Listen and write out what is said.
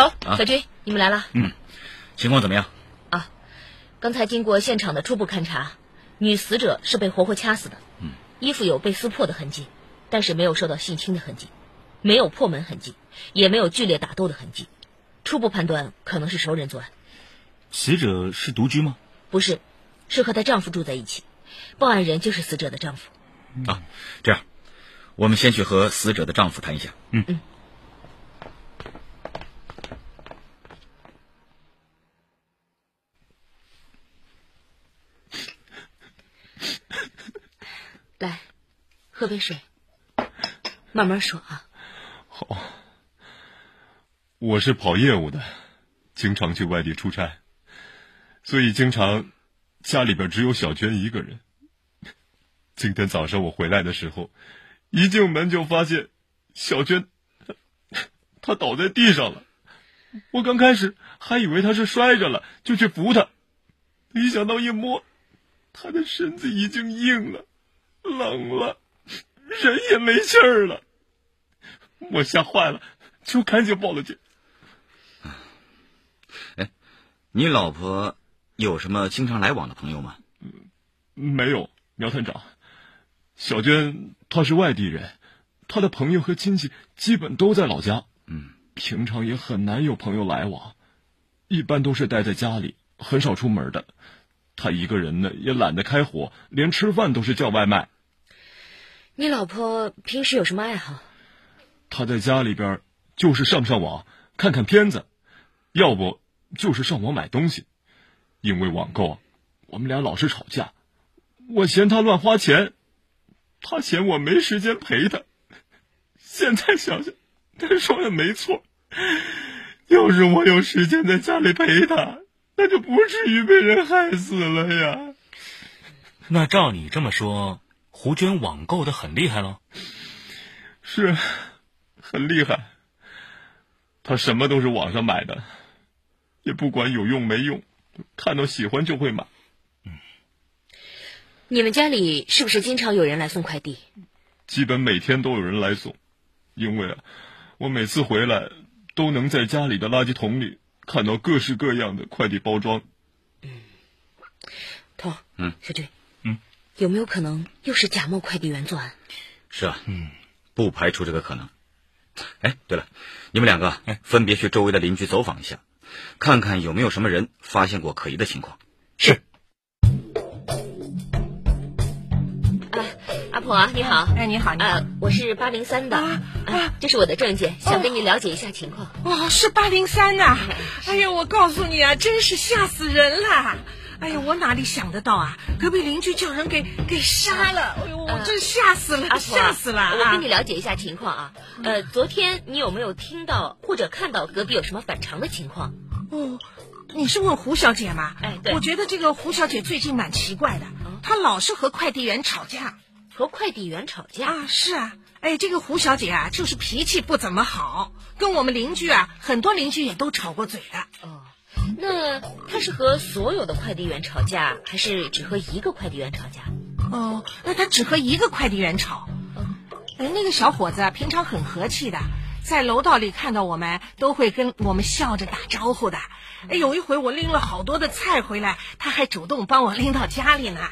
头、小军，你们来了。 情况怎么样？ 刚才经过现场的初步勘查，女死者是被活活掐死的。衣服有被撕破的痕迹，但是没有受到性侵的痕迹，没有破门痕迹，也没有剧烈打斗的痕迹。初步判断可能是熟人作案。 死者是独居吗？ 不是，是和她丈夫住在一起。报案人就是死者的丈夫。 这样，我们先去和死者的丈夫谈一下。 来，喝杯水，慢慢说啊。 好，我是跑业务的，经常去外地出差，所以经常家里边只有小娟一个人。今天早上我回来的时候，一进门就发现小娟她倒在地上了。我刚开始还以为她是摔着了，就去扶她，没想到一摸，她的身子已经硬了，冷了，人也没气儿了。我吓坏了，就赶紧报了警。 你老婆有什么经常来往的朋友吗？ 没有，苗探长。小娟她是外地人，她的朋友和亲戚基本都在老家，平常也很难有朋友来往，一般都是待在家里，很少出门的。她一个人呢，也懒得开火，连吃饭都是叫外卖。 你老婆平时有什么爱好？ 她在家里边就是上网，看看片子，要不就是上网买东西。因为网购，我们俩老是吵架，我嫌她乱花钱，她嫌我没时间陪她。现在想想，她说的没错，要是我有时间在家里陪她，那就不至于被人害死了呀。 那照你这么说，胡娟网购的很厉害咯？ 是，很厉害。她什么都是网上买的，也不管有用没用，看到喜欢就会买。 你们家里是不是经常有人来送快递？ 基本每天都有人来送，因为我每次回来都能在家里的垃圾桶里看到各式各样的快递包装。 头，小军，有没有可能又是假冒快递员作案？ 是啊，不排除这个可能。对了，你们两个分别去周围的邻居走访一下，看看有没有什么人发现过可疑的情况。 是。 阿婆你好。 你好，你好。 我是803的。这是我的证件，想跟你了解一下情况。 是803呐。哎呀，我告诉你啊，真是吓死人了。哎呀，我哪里想得到啊，隔壁邻居叫人给杀了。哎呦，我真吓死了，吓死了。 我跟你了解一下情况啊。昨天你有没有听到或者看到隔壁有什么反常的情况？ 你是问胡小姐吗？ 对。 我觉得这个胡小姐最近蛮奇怪的，她老是和快递员吵架。 和快递员吵架？ 是啊。这个胡小姐啊，就是脾气不怎么好，跟我们邻居啊，很多邻居也都吵过嘴的。 那她是和所有的快递员吵架，还是只和一个快递员吵架？ 那她只和一个快递员吵。那个小伙子平常很和气的，在楼道里看到我们都会跟我们笑着打招呼的。有一回我拎了好多的菜回来，他还主动帮我拎到家里呢。